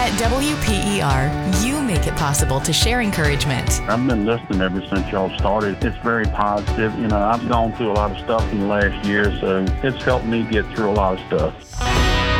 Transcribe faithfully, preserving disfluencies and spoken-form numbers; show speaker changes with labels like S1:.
S1: At W P E R, you make it possible to share encouragement.
S2: I've been listening ever since y'all started. It's very positive. You know, I've gone through a lot of stuff in the last year, so it's helped me get through a lot of stuff.